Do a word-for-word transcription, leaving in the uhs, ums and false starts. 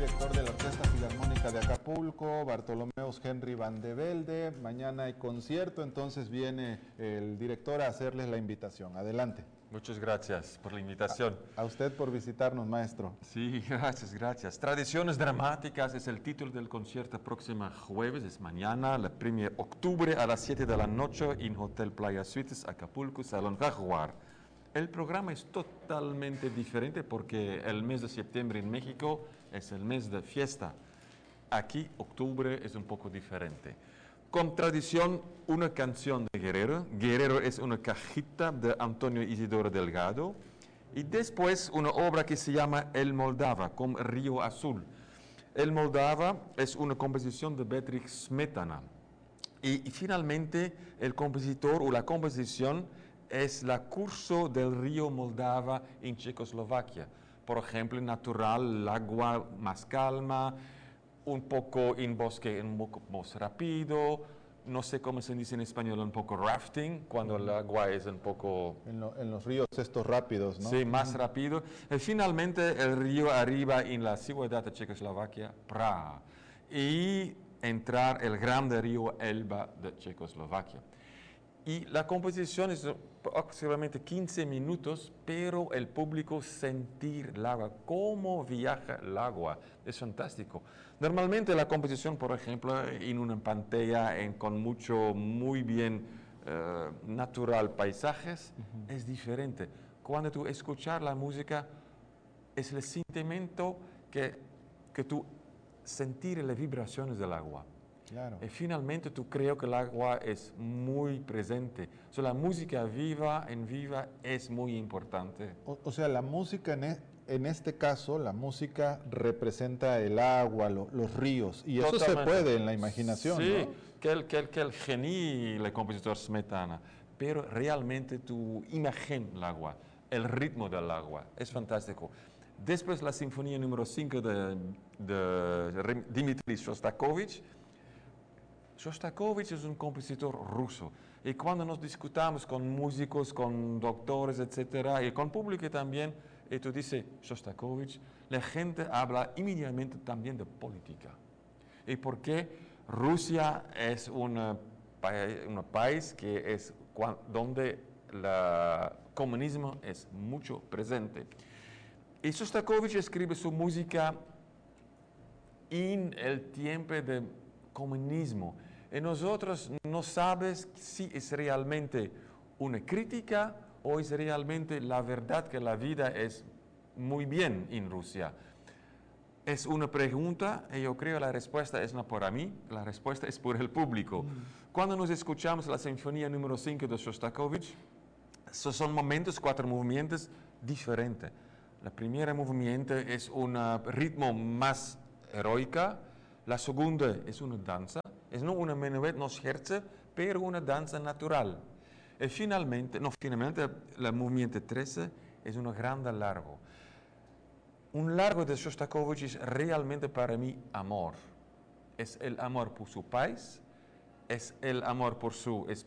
director de la Orquesta Filarmónica de Acapulco, Bartolomeus Henry Van de Velde. Mañana hay concierto, entonces viene el director a hacerles la invitación. Adelante. Muchas gracias por la invitación. A, a usted por visitarnos, maestro. Sí, gracias, gracias. Tradiciones dramáticas es el título del concierto próximo jueves, es mañana, el primero de octubre a las siete de la noche en Hotel Playa Suites, Acapulco, Salón Jaguar. El programa es totalmente diferente porque el mes de septiembre en México es el mes de fiesta. Aquí, octubre, es un poco diferente. Con tradición, una canción de Guerrero. Guerrero es una cajita de Antonio Isidoro Delgado. Y después una obra que se llama El Moldava, con Río Azul. El Moldava es una composición de Beatrix Smetana. Y, y finalmente, el compositor o la composición es el curso del río Moldava en Checoslovaquia. Por ejemplo, natural, el agua más calma, un poco en bosque un poco más rápido, no sé cómo se dice en español, un poco rafting, cuando el agua es un poco... En, lo, en los ríos estos rápidos, ¿no? Sí, más rápido. Y finalmente el río arriba en la ciudad de Checoslovaquia, Praga, y entrar el grande río Elba de Checoslovaquia. Y la composición es aproximadamente quince minutos, pero el público sentir el agua, cómo viaja el agua, es fantástico. Normalmente la composición, por ejemplo, en una pantalla en, con mucho, muy bien uh, natural paisajes, uh-huh. es diferente. Cuando tú escuchas la música, es el sentimiento que, que tú sentir las vibraciones del agua. Claro. Y finalmente tú creo que el agua es muy presente. O sea, la música viva, en viva, es muy importante. O, o sea, la música, en, e, en este caso, la música representa el agua, lo, los ríos, y eso Totalmente. se puede en la imaginación, sí, ¿no? que el, que el, que el genio, el compositor Smetana, pero realmente tú imaginas el agua, el ritmo del agua, es fantástico. Después la sinfonía número cinco de, de Dmitri Shostakovich. Shostakovich es un compositor ruso y cuando nos discutamos con músicos, con doctores, etcétera, y con público también, y tú dices Shostakovich, la gente habla inmediatamente también de política. ¿Y por qué? Rusia es un país que es donde el comunismo es mucho presente. Y Shostakovich escribe su música en el tiempo de comunismo. Y nosotros no sabes si es realmente una crítica o es realmente la verdad que la vida es muy bien en Rusia. Es una pregunta y yo creo que la respuesta es no por mí, la respuesta es por el público. Mm. Cuando nos escuchamos la sinfonía número cinco de Shostakovich, son momentos, cuatro movimientos diferentes. El primer movimiento es un ritmo más heroica. La segunda es una danza, es no una menuet, no scherzo, pero una danza natural. Y finalmente, no, finalmente el movimiento trece es un grande largo. Un largo de Shostakovich es realmente para mí amor. Es el amor por su país, es el amor por su